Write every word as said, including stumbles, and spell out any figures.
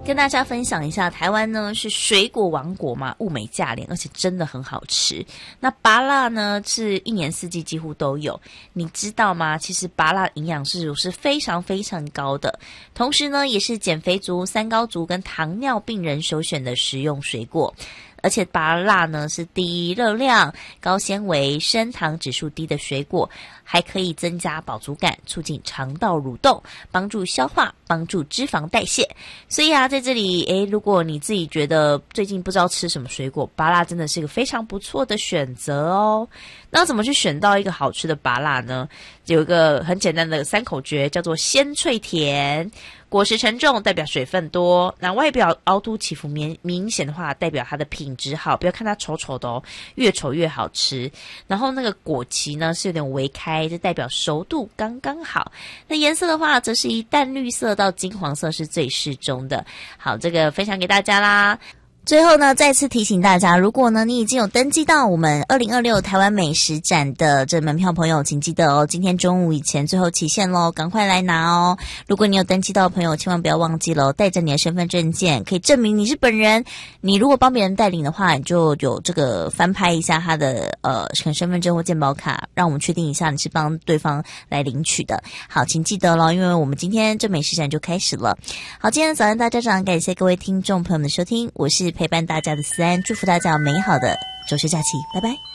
跟大家分享一下，台湾呢是水果王国嘛，物美价廉，而且真的很好吃。那芭乐呢是一年四季几乎都有，你知道吗？其实芭乐营养是是非常非常高的，同时呢也是减肥族、三高族跟糖尿病人首选的食用水果。而且芭乐呢是低热量、高纤维、升糖指数低的水果，还可以增加饱足感，促进肠道蠕动，帮助消化，帮助脂肪代谢。所以啊，在这里，诶，如果你自己觉得最近不知道吃什么水果，芭乐真的是一个非常不错的选择哦。那怎么去选到一个好吃的芭乐呢？有一个很简单的三口诀，叫做鲜脆甜。果实沉重代表水分多，那外表凹凸起伏明明显的话，代表它的品质好，不要看它丑丑的哦，越丑越好吃。然后那个果期呢是有点微开，就代表熟度刚刚好。那颜色的话，则是以淡绿色到金黄色是最适中的。好，这个分享给大家啦。最后呢，再次提醒大家，如果呢你已经有登记到我们二零二六台湾美食展的这门票朋友，请记得哦，今天中午以前最后期限咯，赶快来拿哦。如果你有登记到的朋友，千万不要忘记了，带着你的身份证件，可以证明你是本人。你如果帮别人带领的话，你就有这个翻拍一下他的呃身份证或健保卡，让我们确定一下你是帮对方来领取的。好，请记得咯，因为我们今天这美食展就开始了。好，今天的早安大家长，感谢各位听众朋友们的收听，我是陪伴大家的思安，祝福大家有美好的周休假期，拜拜。